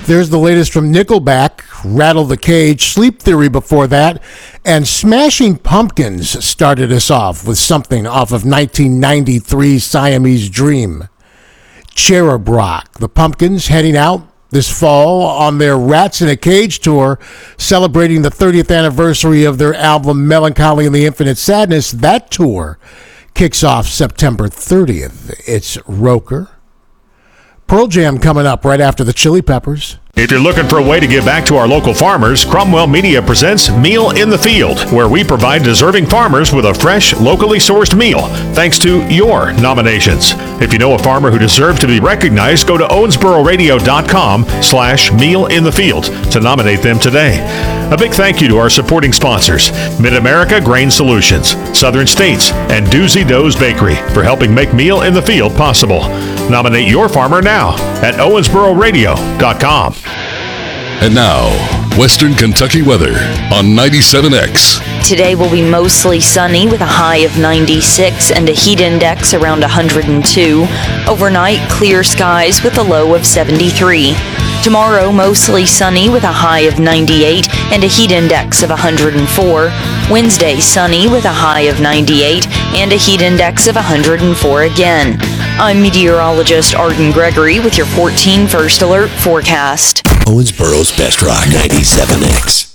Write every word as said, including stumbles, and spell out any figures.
There's the latest from Nickelback, Rattle the Cage, Sleep Theory before that, and Smashing Pumpkins started us off with something off of nineteen ninety-three's Siamese Dream. Cherub Rock, the Pumpkins heading out this fall on their Rats in a Cage tour, celebrating the thirtieth anniversary of their album Melancholy and the Infinite Sadness. That tour kicks off September thirtieth. It's Roker. Pearl Jam coming up right after the Chili Peppers. If you're looking for a way to give back to our local farmers, Cromwell Media presents Meal in the Field, where we provide deserving farmers with a fresh, locally sourced meal, thanks to your nominations. If you know a farmer who deserves to be recognized, go to owensboro-radio.com slash meal in the field to nominate them today. A big thank you to our supporting sponsors, Mid-America Grain Solutions, Southern States, and Doozy Doe's Bakery for helping make Meal in the Field possible. Nominate your farmer now at owensboro radio dot com. And now, Western Kentucky weather on ninety-seven X. Today will be mostly sunny with a high of ninety-six and a heat index around one hundred two. Overnight, clear skies with a low of seventy-three. Tomorrow, mostly sunny with a high of ninety-eight and a heat index of one hundred four. Wednesday, sunny with a high of ninety-eight and a heat index of one hundred four again. I'm meteorologist Arden Gregory with your fourteen First Alert forecast. Owensboro's Best Rock ninety-seven X.